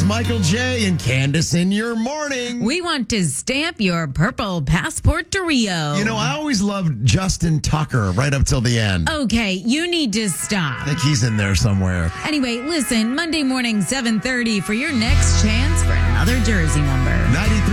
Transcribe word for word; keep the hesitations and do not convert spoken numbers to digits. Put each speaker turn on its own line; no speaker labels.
Michael J. and Candace in your morning.
We want to stamp your purple passport to Rio.
You know, I always loved Justin Tucker right up till the end.
Okay, you need to stop.
I think he's in there somewhere.
Anyway, listen, Monday morning, seven thirty for your next chance for another jersey number.
ninety-three